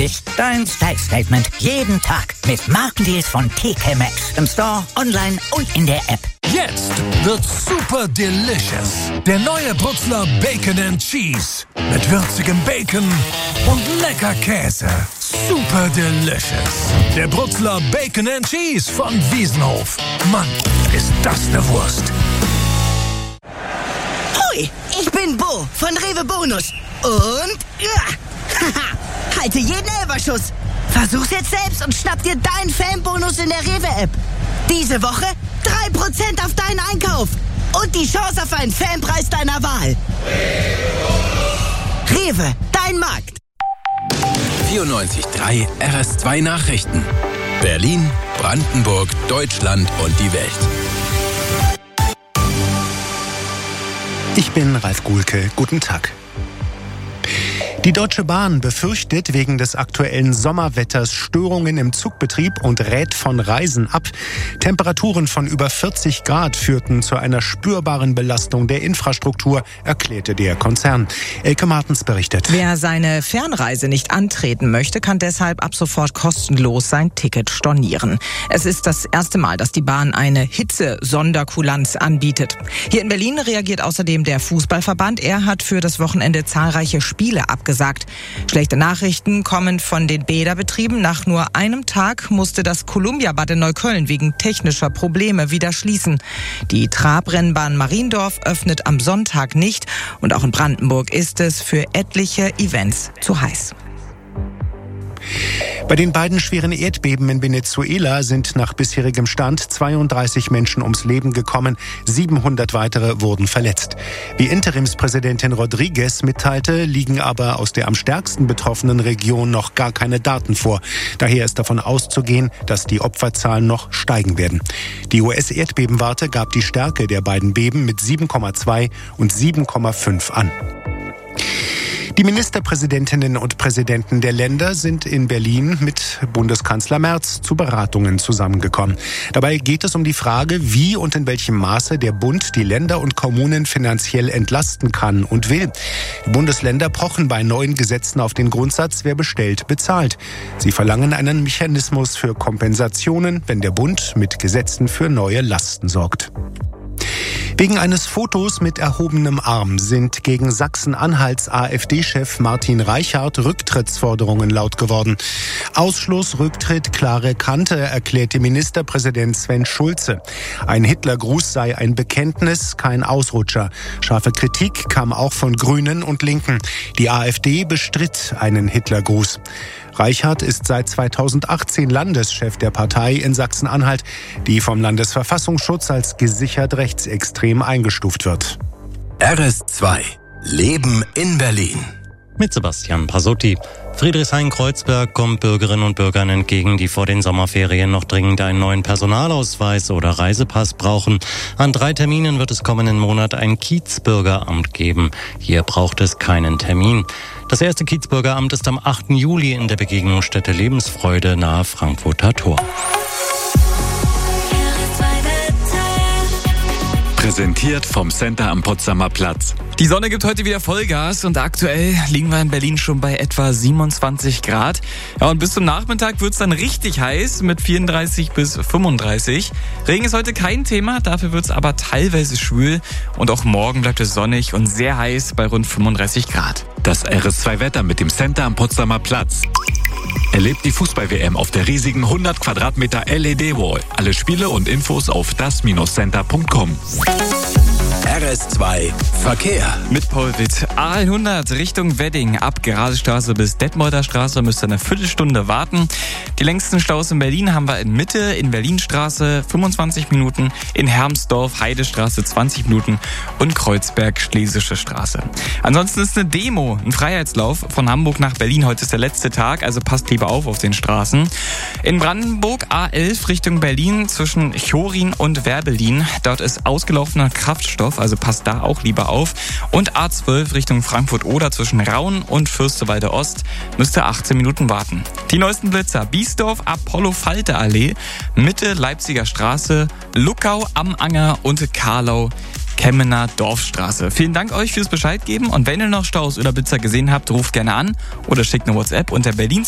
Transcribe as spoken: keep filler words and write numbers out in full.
vierundneunzig. Dein Style-Statement jeden Tag mit Markendeals von T K Maxx. Im Store, online und in der App. Jetzt wird's super delicious. Der neue Bruxler Bacon and Cheese. Mit würzigem Bacon und lecker Käse. Super delicious. Der Bruxler Bacon and Cheese von Wiesenhof. Mann, ist das eine Wurst. Hui, ich bin Bo von Rewe Bonus. Und ja, haha, halte jeden Elberschuss. Versuch's jetzt selbst und schnapp dir deinen Fanbonus in der Rewe-App. Diese Woche drei Prozent auf deinen Einkauf. Und die Chance auf einen Fanpreis deiner Wahl. Rewe, dein Markt. vierundneunzig Komma drei R S zwei Nachrichten. Berlin, Brandenburg, Deutschland und die Welt. Ich bin Ralf Guhlke. Guten Tag. Die Deutsche Bahn befürchtet wegen des aktuellen Sommerwetters Störungen im Zugbetrieb und rät von Reisen ab. Temperaturen von über vierzig Grad führten zu einer spürbaren Belastung der Infrastruktur, erklärte der Konzern. Elke Martens berichtet. Wer seine Fernreise nicht antreten möchte, kann deshalb ab sofort kostenlos sein Ticket stornieren. Es ist das erste Mal, dass die Bahn eine Hitze-Sonderkulanz anbietet. Hier in Berlin reagiert außerdem der Fußballverband. Er hat für das Wochenende zahlreiche Spiele abgesagt. Schlechte Nachrichten kommen von den Bäderbetrieben. Nach nur einem Tag musste das Columbia-Bad in Neukölln wegen technischer Probleme wieder schließen. Die Trabrennbahn Mariendorf öffnet am Sonntag nicht. Und auch in Brandenburg ist es für etliche Events zu heiß. Bei den beiden schweren Erdbeben in Venezuela sind nach bisherigem Stand zweiunddreißig Menschen ums Leben gekommen, siebenhundert weitere wurden verletzt. Wie Interimspräsidentin Rodriguez mitteilte, liegen aber aus der am stärksten betroffenen Region noch gar keine Daten vor. Daher ist davon auszugehen, dass die Opferzahlen noch steigen werden. Die U S-Erdbebenwarte gab die Stärke der beiden Beben mit sieben Komma zwei und sieben Komma fünf an. Die Ministerpräsidentinnen und Präsidenten der Länder sind in Berlin mit Bundeskanzler Merz zu Beratungen zusammengekommen. Dabei geht es um die Frage, wie und in welchem Maße der Bund die Länder und Kommunen finanziell entlasten kann und will. Die Bundesländer pochen bei neuen Gesetzen auf den Grundsatz, wer bestellt, bezahlt. Sie verlangen einen Mechanismus für Kompensationen, wenn der Bund mit Gesetzen für neue Lasten sorgt. Wegen eines Fotos mit erhobenem Arm sind gegen Sachsen-Anhalts AfD-Chef Martin Reichart Rücktrittsforderungen laut geworden. Ausschluss, Rücktritt, klare Kante, erklärte Ministerpräsident Sven Schulze. Ein Hitlergruß sei ein Bekenntnis, kein Ausrutscher. Scharfe Kritik kam auch von Grünen und Linken. Die AfD bestritt einen Hitlergruß. Reichart ist seit zweitausendachtzehn Landeschef der Partei in Sachsen-Anhalt, die vom Landesverfassungsschutz als gesichert rechtsextrem eingestuft wird. R S zwei. Leben in Berlin. Mit Sebastian Pasotti. Friedrichshain-Kreuzberg kommt Bürgerinnen und Bürgern entgegen, die vor den Sommerferien noch dringend einen neuen Personalausweis oder Reisepass brauchen. An drei Terminen wird es kommenden Monat ein Kiezbürgeramt geben. Hier braucht es keinen Termin. Das erste Kiezbürgeramt ist am achten Juli in der Begegnungsstätte Lebensfreude nahe Frankfurter Tor. Präsentiert vom Center am Potsdamer Platz. Die Sonne gibt heute wieder Vollgas und aktuell liegen wir in Berlin schon bei etwa siebenundzwanzig Grad. Ja, und bis zum Nachmittag wird's dann richtig heiß mit vierunddreißig bis fünfunddreißig. Regen ist heute kein Thema, dafür wird's aber teilweise schwül. Und auch morgen bleibt es sonnig und sehr heiß bei rund fünfunddreißig Grad. Das R S zwei Wetter mit dem Center am Potsdamer Platz. Erlebt die Fußball-W M auf der riesigen hundert Quadratmeter L E D-Wall. Alle Spiele und Infos auf das Center punkt com. R S zwei Verkehr. Mit Paul Witt. A hundert Richtung Wedding. Ab Gerasestraße bis Detmolder Straße müsst ihr eine Viertelstunde warten. Die längsten Staus in Berlin haben wir in Mitte, in Berlinstraße fünfundzwanzig Minuten, in Hermsdorf, Heidestraße zwanzig Minuten und Kreuzberg, Schlesische Straße. Ansonsten ist eine Demo, ein Freiheitslauf von Hamburg nach Berlin. Heute ist der letzte Tag, also passt lieber auf auf den Straßen. In Brandenburg A elf Richtung Berlin zwischen Chorin und Werbelin. Dort ist ausgelaufener Kraftstoff, also passt da auch lieber auf. Und A zwölf Richtung Frankfurt-Oder zwischen Rauen und Fürstewalde Ost müsst ihr achtzehn Minuten warten. Die neuesten Blitzer: Biesdorf, Apollo-Falte-Allee, Mitte Leipziger Straße, Luckau am Anger und Karlau, Kemmener Dorfstraße. Vielen Dank euch fürs Bescheid geben und wenn ihr noch Staus oder Blitzer gesehen habt, ruft gerne an oder schickt eine WhatsApp unter Berlin